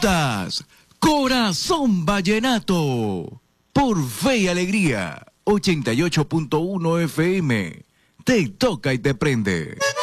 disfrutas Corazón Vallenato por Fe y Alegría 88.1 FM. Te toca y te prende.